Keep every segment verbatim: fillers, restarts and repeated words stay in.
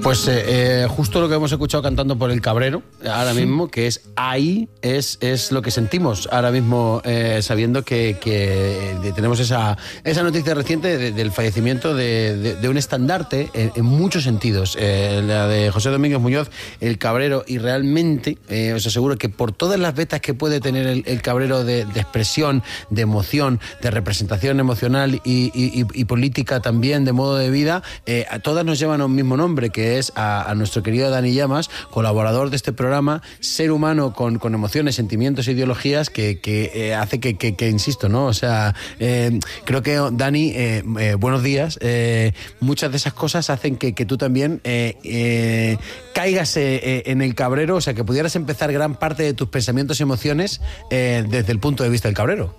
Pues eh, eh, justo lo que hemos escuchado cantando por el Cabrero ahora mismo, que es ahí, es, es lo que sentimos ahora mismo, eh, sabiendo que, que tenemos esa, esa noticia reciente de, del fallecimiento de, de, de un estandarte en, en muchos sentidos, eh, la de José Domínguez Muñoz, el Cabrero, y realmente eh, os aseguro que por todas las vetas que puede tener el, el Cabrero de, de expresión, de emoción, de representación emocional y, y, y política también, de modo de vida, eh, a todas nos llevan a un mismo nombre, que es a, a nuestro querido Dani Llamas, colaborador de este programa, ser humano con, con emociones, sentimientos e ideologías que, que eh, hace que, que, que, insisto, ¿no? O sea, eh, creo que, Dani, eh, eh, buenos días. Eh, muchas de esas cosas hacen que, que tú también eh, eh, caigas eh, en el Cabrero, o sea, que pudieras empezar gran parte de tus pensamientos y emociones eh, desde el punto de vista del Cabrero.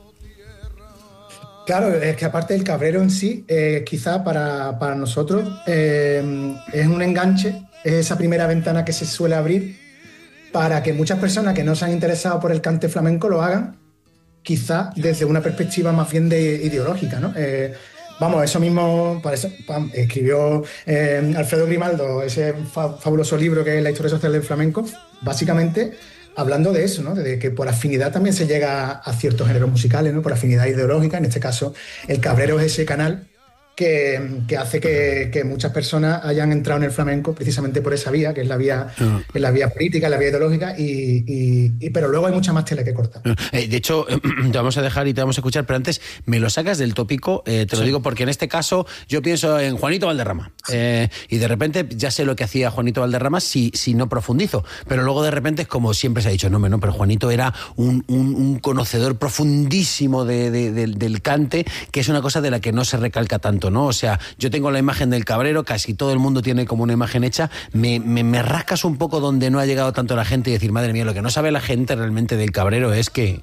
Claro, es que aparte del Cabrero en sí, eh, quizá para, para nosotros eh, es un enganche, es esa primera ventana que se suele abrir para que muchas personas que no se han interesado por el cante flamenco lo hagan, quizá desde una perspectiva más bien de, ideológica, ¿no? Eh, vamos, eso mismo por eso, pam, escribió eh, Alfredo Grimaldo ese fa- fabuloso libro que es La historia social del flamenco, básicamente hablando de eso, ¿no? De que por afinidad también se llega a ciertos géneros musicales, ¿no? Por afinidad ideológica. En este caso, el Cabrero es ese canal que, que hace que, que muchas personas hayan entrado en el flamenco precisamente por esa vía, que es la vía, uh-huh. es la vía política, la vía ideológica, y, y, y, pero luego hay mucha más tela que cortar. Uh-huh. Eh, de hecho, te vamos a dejar y te vamos a escuchar, pero antes me lo sacas del tópico, eh, te lo sí. digo porque en este caso yo pienso en Juanito Valderrama, eh, y de repente ya sé lo que hacía Juanito Valderrama si, si no profundizo, pero luego de repente es como siempre se ha dicho, no, no, pero Juanito era un, un, un conocedor profundísimo de, de, de, del cante, que es una cosa de la que no se recalca tanto, ¿no? O sea, yo tengo la imagen del Cabrero, casi todo el mundo tiene como una imagen hecha, me, me, me rascas un poco donde no ha llegado tanto la gente y decir, madre mía, lo que no sabe la gente realmente del Cabrero es que...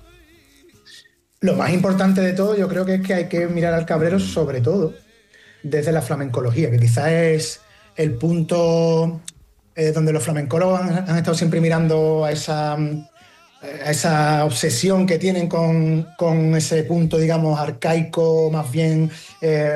Lo más importante de todo yo creo que es que hay que mirar al Cabrero sobre todo desde la flamencología, que quizás es el punto eh, donde los flamencólogos han, han estado siempre mirando a esa... a esa obsesión que tienen con, con ese punto, digamos, arcaico, más bien eh,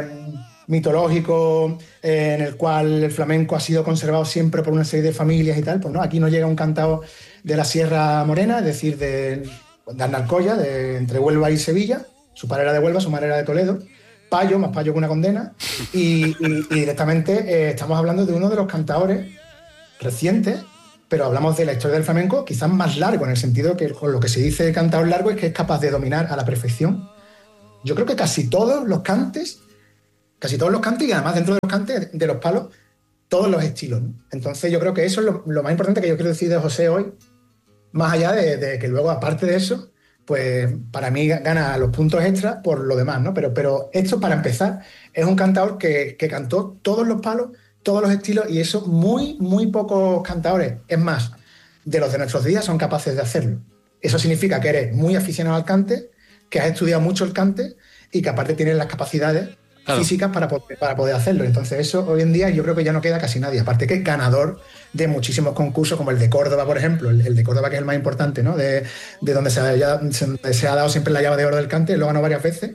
mitológico, eh, en el cual el flamenco ha sido conservado siempre por una serie de familias y tal. Pues no, aquí nos llega un cantao de la Sierra Morena, es decir, de, de Arnalcoya, de, entre Huelva y Sevilla. Su padre era de Huelva, su madre era de Toledo. Payo, más payo que una condena. Y, y, y directamente eh, estamos hablando de uno de los cantaores recientes, pero hablamos de la historia del flamenco quizás más largo, en el sentido que con lo que se dice de cantaor largo es que es capaz de dominar a la perfección. Yo creo que casi todos los cantes, casi todos los cantes, y además dentro de los cantes, de los palos, todos los estilos, ¿no? Entonces yo creo que eso es lo, lo más importante que yo quiero decir de José hoy, más allá de, de que luego, aparte de eso, pues para mí gana los puntos extras por lo demás, ¿no? Pero, pero esto, para empezar, es un cantaor que, que cantó todos los palos, todos los estilos, y eso muy, muy pocos cantadores, es más, de los de nuestros días son capaces de hacerlo. Eso significa que eres muy aficionado al cante, que has estudiado mucho el cante y que aparte tienes las capacidades claro. físicas para poder, para poder hacerlo. Entonces eso hoy en día yo creo que ya no queda casi nadie. Aparte que es ganador de muchísimos concursos, como el de Córdoba, por ejemplo, el, el de Córdoba, que es el más importante, ¿no? De, de donde se, haya, se, se ha dado siempre la llave de oro del cante, lo ganó varias veces.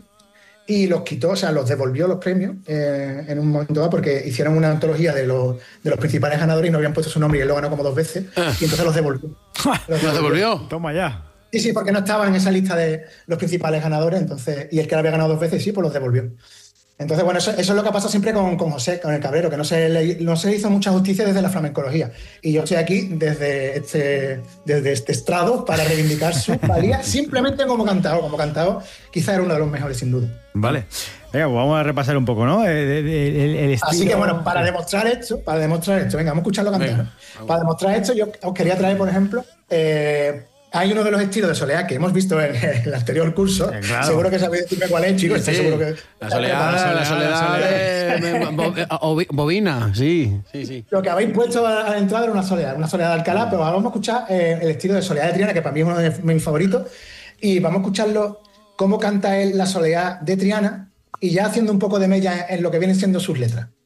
Y los quitó, o sea, los devolvió los premios eh, en un momento dado porque hicieron una antología de los, de los principales ganadores y no habían puesto su nombre y él lo ganó como dos veces ah. y entonces los devolvió. ¿Los devolvió? devolvió? Toma ya. Sí, sí, porque no estaba en esa lista de los principales ganadores, entonces, y el que lo había ganado dos veces, sí, pues los devolvió. Entonces, bueno, eso, eso es lo que ha pasado siempre con, con José, con el Cabrero, que no se, le, no se hizo mucha justicia desde la flamencología. Y yo estoy aquí desde este, desde este estrado para reivindicar su valía simplemente como cantado. Como cantado, quizá era uno de los mejores, sin duda. Vale. Venga, pues vamos a repasar un poco, ¿no? El, el, el, el estilo... Así que, bueno, para demostrar esto, para demostrar esto, venga, vamos a escucharlo cantar. Venga. Para demostrar esto, yo os quería traer, por ejemplo... Eh, hay uno de los estilos de soleá que hemos visto en el anterior curso. Sí, claro. Seguro que sabéis decirme cuál es, chicos. Sí, sí. Seguro que... La soleá, la, la soledad de bovina, sí, sí, sí. Lo que habéis puesto a la entrada era una soleá, una soleá de Alcalá, pero vamos a escuchar eh, el estilo de soleá de Triana, que para mí es uno de mis favoritos, y vamos a escucharlo cómo canta él la soleá de Triana y ya haciendo un poco de mella en lo que vienen siendo sus letras.